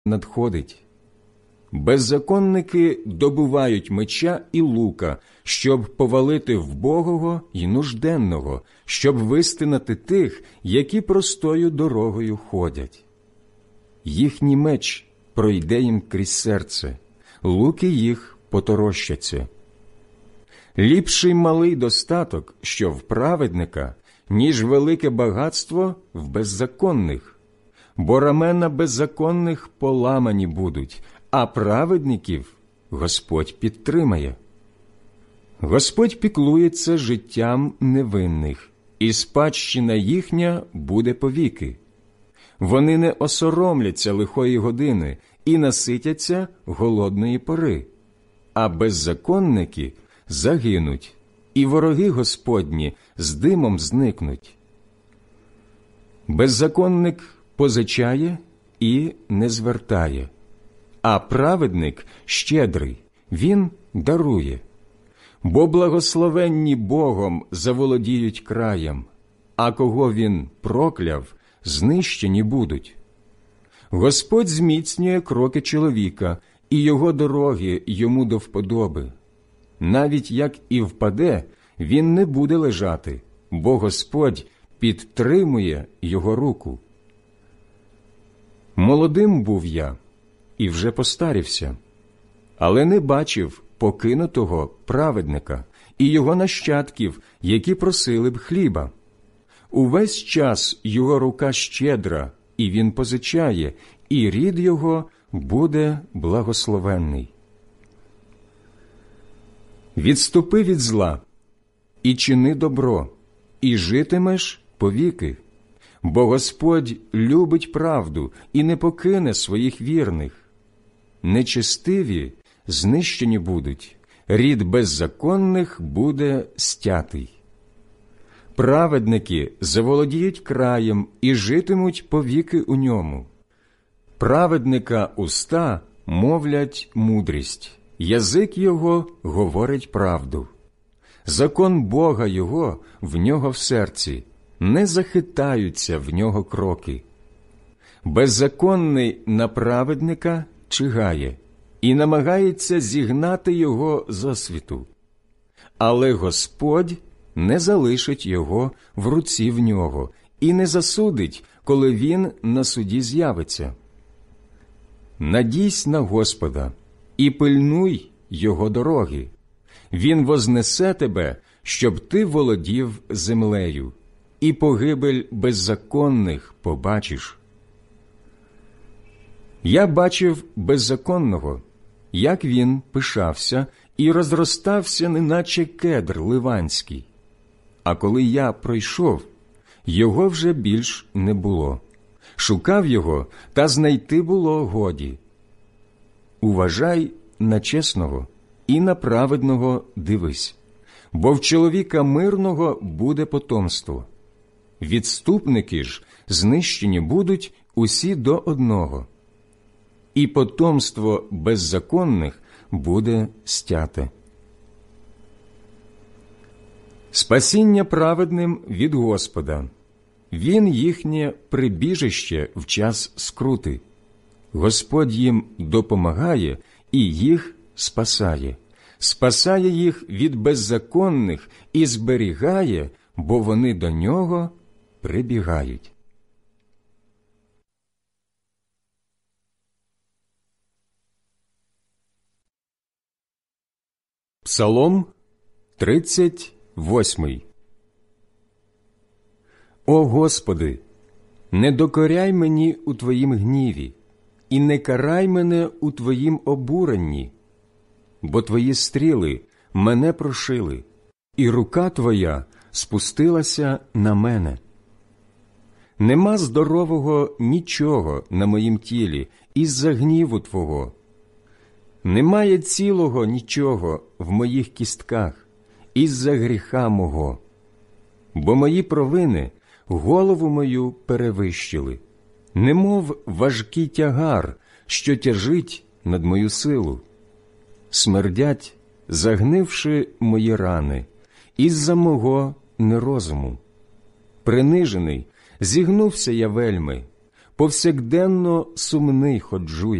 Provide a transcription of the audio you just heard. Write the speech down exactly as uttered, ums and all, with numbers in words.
надходить. Беззаконники добувають меча і лука, щоб повалити вбогого й нужденного, щоб вистинати тих, які простою дорогою ходять. Їхній меч пройде їм крізь серце, луки їх поторощаться. Ліпший малий достаток, що в праведника, ніж велике багатство в беззаконних, бо рамена беззаконних поламані будуть, а праведників Господь підтримає. Господь піклується життям невинних, і спадщина їхня буде повіки. Вони не осоромляться лихої години і наситяться голодної пори, а беззаконники загинуть, і вороги Господні з димом зникнуть. Беззаконник позичає і не звертає, а праведник щедрий, він дарує. Бо благословенні Богом заволодіють краєм, а кого він прокляв, знищені будуть. Господь зміцнює кроки чоловіка, і його дороги йому до вподоби. Навіть як і впаде, він не буде лежати, бо Господь підтримує його руку. Молодим був я, і вже постарівся, але не бачив покинутого праведника і його нащадків, які просили б хліба. Увесь час його рука щедра, і він позичає, і рід його буде благословенний. Відступи від зла і чини добро, і житимеш повіки. Бо Господь любить правду і не покине своїх вірних. Нечестиві знищені будуть, рід беззаконних буде стятий. Праведники заволодіють краєм і житимуть повіки у ньому. Праведника уста мовлять мудрість, язик його говорить правду. Закон Бога його в нього в серці, не захитаються в нього кроки. Беззаконний на праведника чигає і намагається зігнати його зо світу. Але Господь не залишить його в руці в нього і не засудить, коли він на суді з'явиться. Надійсь на Господа і пильнуй його дороги. Він вознесе тебе, щоб ти володів землею, і погибель беззаконних побачиш. Я бачив беззаконного, як він пишався і розростався, неначе кедр ливанський. А коли я пройшов, його вже більш не було. Шукав його, та знайти було годі. Уважай на чесного і на праведного дивись, бо в чоловіка мирного буде потомство. Відступники ж знищені будуть усі до одного, і потомство беззаконних буде стяте. Спасіння праведним від Господа. Він їхнє прибіжище в час скрути. Господь їм допомагає і їх спасає. Спасає їх від беззаконних і зберігає, бо вони до нього прибігають. Псалом тридцять восьмий. О Господи, не докоряй мені у Твоїм гніві, і не карай мене у Твоїм обуренні, бо Твої стріли мене прошили, і рука Твоя спустилася на мене. Нема здорового нічого на моїм тілі із-за гніву Твого. Немає цілого нічого в моїх кістках із-за гріха мого. Бо мої провини голову мою перевищили, немов важкий тягар, що тяжить над мою силу. Смердять, загнивши мої рани, із-за мого нерозуму. Принижений, зігнувся я вельми, повсякденно сумний ходжу